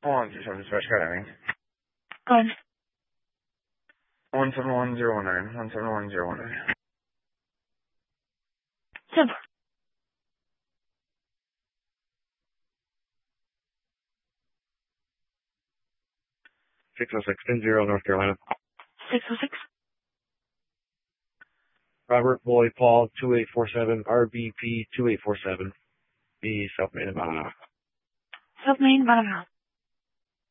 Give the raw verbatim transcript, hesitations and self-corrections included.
One two seven dispatch car Go ahead. one seven one zero one nine. One seven one zero one nine. Simple. six oh six ten zero North Carolina. Six oh six. Robert Boy Paul two eight four seven R B P two eight four seven. Be South Main about an hour. South Main, about an hour.